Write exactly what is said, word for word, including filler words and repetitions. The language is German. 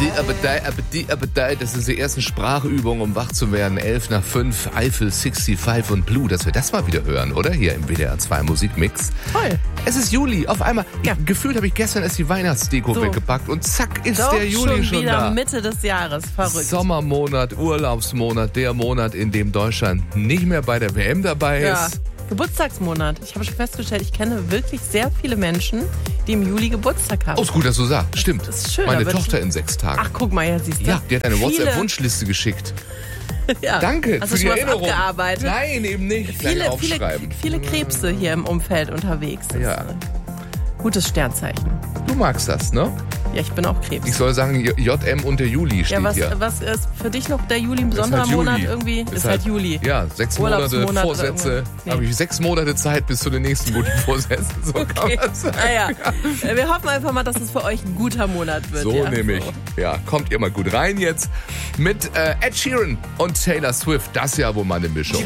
Abedi, Abedei, Abedi, Abedei. Das ist die ersten Sprachübungen, um wach zu werden. elf nach fünf, Eiffel fünfundsechzig und Blue. Dass wir das mal wieder hören, oder? Hier im W D R zwei Musikmix. Toll. Es ist Juli. Auf einmal, Ja. gefühlt habe ich gestern erst die Weihnachtsdeko So. weggepackt. Und zack, ist Doch, der Juli schon schon wieder da. Mitte des Jahres. Verrückt. Sommermonat, Urlaubsmonat. Der Monat, in dem Deutschland nicht mehr bei der W M dabei Ja. ist. Geburtstagsmonat. Ich habe schon festgestellt, ich kenne wirklich sehr viele Menschen, die im Juli Geburtstag haben. Oh, ist gut, dass du sagst. Stimmt. Das ist schön, Meine da wird Tochter schon- in sechs Tagen. Ach, guck mal, ja, siehst du. Ja, die hat eine Viele- WhatsApp-Wunschliste geschickt. Ja. Danke Hast für du die schon was Erinnerung. abgearbeitet? Nein, eben nicht. Gleich Viele, viele, aufschreiben. viele Krebse hier im Umfeld unterwegs. Das Ja. ist ein gutes Sternzeichen. Du magst das, ne? Ja, ich bin auch Krebs. Ich soll sagen, J- J M und der Juli steht Ja, was, hier. was ist für dich noch der Juli, ein Ist besonderer halt Juli. Monat irgendwie? Ist, halt Juli. Ja, sechs Monate Urlaubsmonat oder Vorsätze. irgendwas. Nee. Habe ich sechs Monate Zeit bis zu den nächsten guten Vorsätzen. So kann Okay. man sagen. Naja, wir hoffen einfach mal, dass es für euch ein guter Monat wird. So ja? nämlich. So. Ja, kommt ihr mal gut rein jetzt mit äh, Ed Sheeran und Taylor Swift. Das ist ja wohl mal eine Mischung.